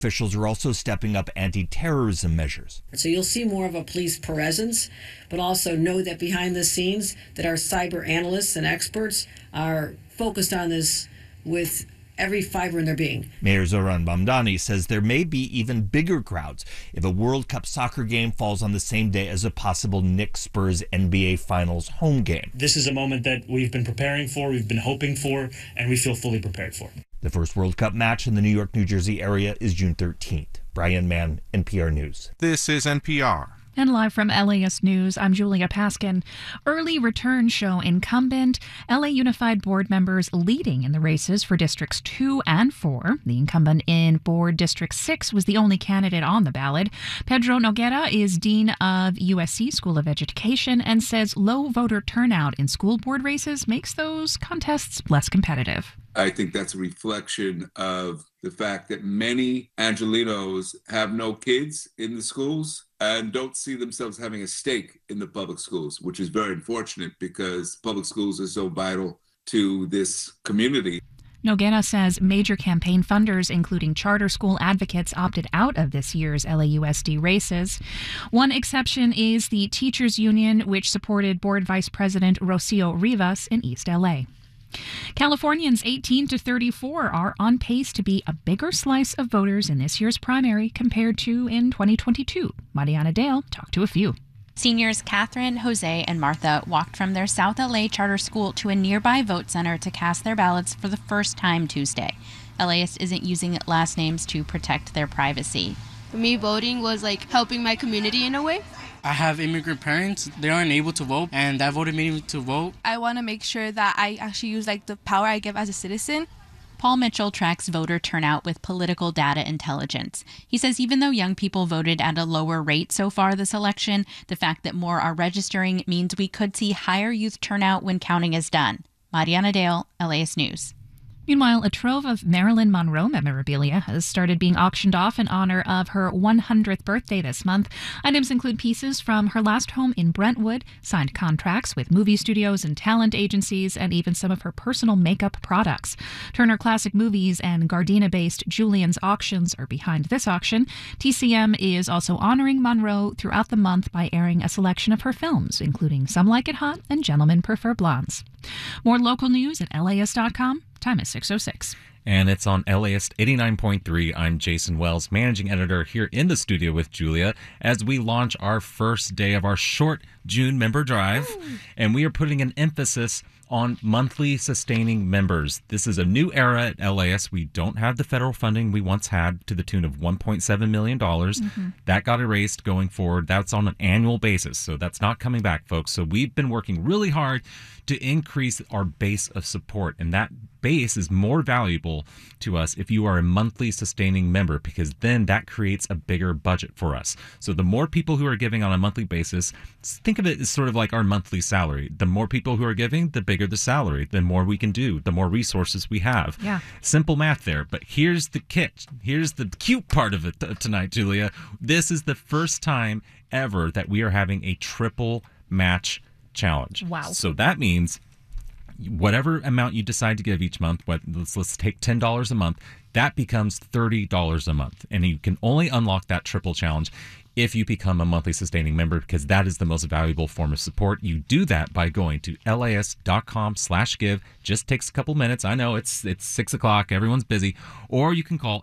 Officials are also stepping up anti-terrorism measures. So you'll see more of a police presence, but also know that behind the scenes that our cyber analysts and experts are focused on this with every fiber in their being. Mayor Zoran Mamdani says there may be even bigger crowds if a World Cup soccer game falls on the same day as a possible Knicks Spurs NBA Finals home game. This is a moment that we've been preparing for, we've been hoping for, and we feel fully prepared for. The first World Cup match in the New York, New Jersey area is June 13th. Brian Mann, NPR News. This is NPR. And live from LAist News, I'm Julia Paskin. Early return show incumbent, LA Unified board members leading in the races for Districts 2 and 4. The incumbent in Board District 6 was the only candidate on the ballot. Pedro Noguera is dean of USC School of Education and says low voter turnout in school board races makes those contests less competitive. I think that's a reflection of the fact that many Angelenos have no kids in the schools and don't see themselves having a stake in the public schools, which is very unfortunate because public schools are so vital to this community. Noguera says major campaign funders, including charter school advocates, opted out of this year's LAUSD races. One exception is the Teachers Union, which supported Board Vice President Rocio Rivas in East LA. Californians 18 to 34 are on pace to be a bigger slice of voters in this year's primary compared to in 2022. Mariana Dale talked to a few. Seniors Catherine, Jose, and Martha walked from their South LA charter school to a nearby vote center to cast their ballots for the first time Tuesday. LAist isn't using last names to protect their privacy. For me, voting was like helping my community in a way. I have immigrant parents. They aren't able to vote, and that voted me to vote. I want to make sure that I actually use the power I give as a citizen. Paul Mitchell tracks voter turnout with political data intelligence. He says even though young people voted at a lower rate so far this election, the fact that more are registering means we could see higher youth turnout when counting is done. Mariana Dale, LAist News. Meanwhile, a trove of Marilyn Monroe memorabilia has started being auctioned off in honor of her 100th birthday this month. Items include pieces from her last home in Brentwood, signed contracts with movie studios and talent agencies, and even some of her personal makeup products. Turner Classic Movies and Gardena-based Julian's Auctions are behind this auction. TCM is also honoring Monroe throughout the month by airing a selection of her films, including Some Like It Hot and Gentlemen Prefer Blondes. More local news at LAist.com. Time is 6:06. And it's on LAist 89.3. I'm Jason Wells, managing editor here in the studio with Julia as we launch our first day of our short June member drive. Ooh. And we are putting an emphasis on monthly sustaining members. This is a new era at LAist. We don't have the federal funding we once had to the tune of $1.7 million. Mm-hmm. That got erased going forward. That's on an annual basis. So that's not coming back, folks. So we've been working really hard to increase our base of support. And that base is more valuable to us if you are a monthly sustaining member, because then that creates a bigger budget for us. So the more people who are giving on a monthly basis, think of it as sort of like our monthly salary. The more people who are giving, the bigger the salary, the more we can do, the more resources we have. Yeah. Simple math there. But here's the catch. Here's the cute part of it tonight, Julia. This is the first time ever that we are having a triple match challenge. Wow. So that means whatever amount you decide to give each month, let's take $10 a month, that becomes $30 a month. And you can only unlock that triple challenge if you become a monthly sustaining member, because that is the most valuable form of support. You do that by going to LAist.com/give. Just takes a couple minutes. I know it's 6 o'clock. Everyone's busy. Or you can call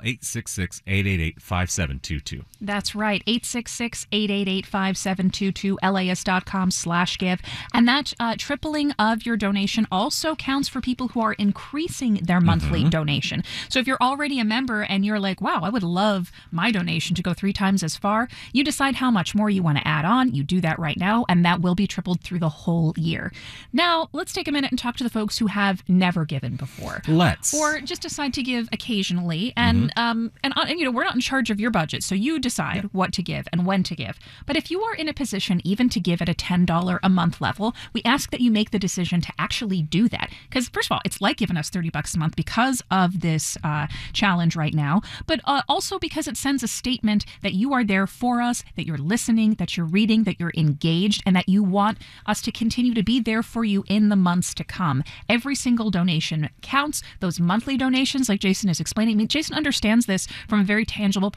866-888-5722. That's right. 866-888-5722, LAist.com/give. And that tripling of your donation also counts for people who are increasing their monthly donation. So if you're already a member and you're like, wow, I would love my donation to go 3 times as far, you decide how much more you want to add on. You do that right now, and that will be tripled through the whole year. Now, let's take a minute and talk to the folks who have never given before. Let's. Or just decide to give occasionally. And, we're not in charge of your budget, so you decide what to give and when to give. But if you are in a position even to give at a $10 a month level, we ask that you make the decision to actually do that. Because, first of all, it's like giving us $30 a month because of this challenge right now, but also because it sends a statement that you are there for us, that you're listening, that you're reading, that you're engaged, and that you want us to continue to be there for you in the months to come. Every single donation counts. Those monthly donations, like Jason is explaining, I mean, Jason understands this from a very tangible